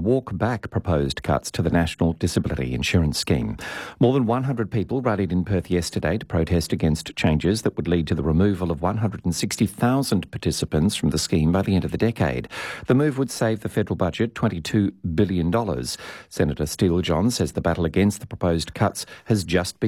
walk back proposed cuts to the National Disability Insurance Scheme. More than 100 people rallied in Perth yesterday to protest against changes that would lead to the removal of 160,000 participants from the scheme by the end of the decade. The move would save the federal budget $22 billion. Senator Steele-John says the battle against the proposed cuts has just begun.